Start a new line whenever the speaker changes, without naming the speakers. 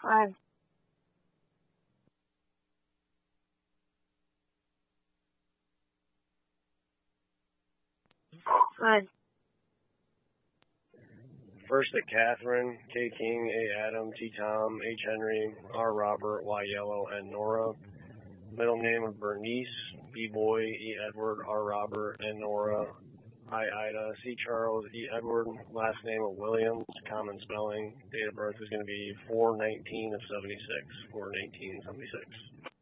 Hi. Hi.
First at Catherine, K. King, A. Adam, T. Tom, H. Henry, R. Robert, Y. Yellow, and Nora. Middle name of Bernice, B. Boy, E. Edward, R. Robert, and Nora. I. Ida, C. Charles, E. Edward. Last name of Williams, common spelling. Date of birth is going to be 4/19 of 76. 4/19/76.